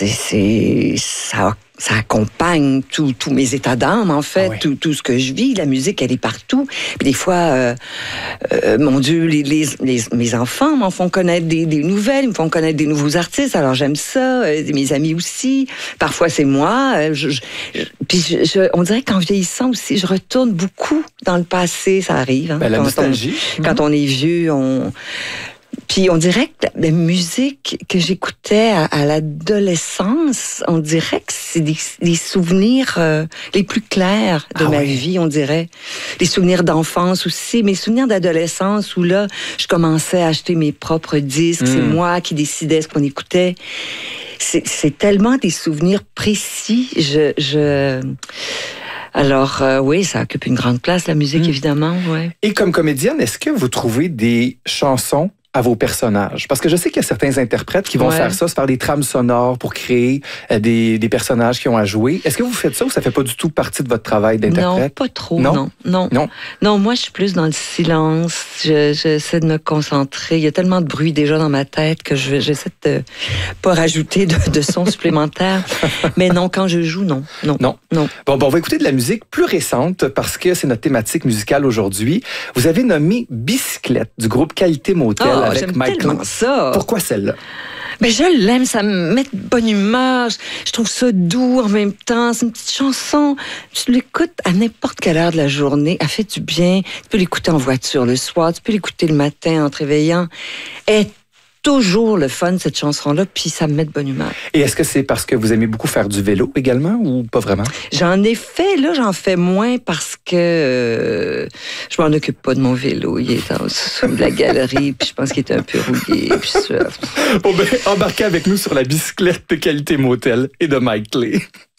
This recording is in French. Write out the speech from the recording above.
ça accompagne tous mes états d'âme, en fait, tout ce que je vis. La musique, elle est partout. Puis des fois, mon Dieu, mes enfants m'en font connaître des nouvelles, ils me font connaître des nouveaux artistes, alors j'aime ça. Mes amis aussi. Parfois, c'est moi. On dirait qu'en vieillissant aussi, je retourne beaucoup dans le passé, ça arrive. Hein, la nostalgie. Quand on est vieux, Puis on dirait que la musique que j'écoutais à l'adolescence, on dirait que c'est des souvenirs les plus clairs de ma vie, on dirait. Les souvenirs d'enfance aussi, mes souvenirs d'adolescence où là, je commençais à acheter mes propres disques, c'est moi qui décidais ce qu'on écoutait. C'est tellement des souvenirs précis. Alors, oui, ça occupe une grande place, la musique, évidemment. Ouais. Et comme comédienne, est-ce que vous trouvez des chansons à vos personnages? Parce que je sais qu'il y a certains interprètes qui vont faire ça, se faire des trames sonores pour créer des personnages qui ont à jouer. Est-ce que vous faites ça ou ça fait pas du tout partie de votre travail d'interprète? Non, pas trop, non. Moi, je suis plus dans le silence. J'essaie de me concentrer. Il y a tellement de bruit déjà dans ma tête que j'essaie de pas rajouter de sons supplémentaires. Mais non, quand je joue, non. Bon, on va écouter de la musique plus récente parce que c'est notre thématique musicale aujourd'hui. Vous avez nommé Bicyclette du groupe Qualité Motel. Avec Mike tellement ça. Pourquoi celle-là? Ben, je l'aime, ça me met de bonne humeur. Je trouve ça doux en même temps. C'est une petite chanson. Tu l'écoutes à n'importe quelle heure de la journée. Elle fait du bien. Tu peux l'écouter en voiture le soir. Tu peux l'écouter le matin en te réveillant. Elle est toujours le fun, cette chanson-là, puis ça me met de bonne humeur. Et est-ce que c'est parce que vous aimez beaucoup faire du vélo également ou pas vraiment? J'en ai fait, là, j'en fais moins parce que je m'en occupe pas de mon vélo. Il est sur de la galerie, puis je pense qu'il est un peu rouillé. Puis embarquez avec nous sur la bicyclette de Qualité Motel et de Mike Clay.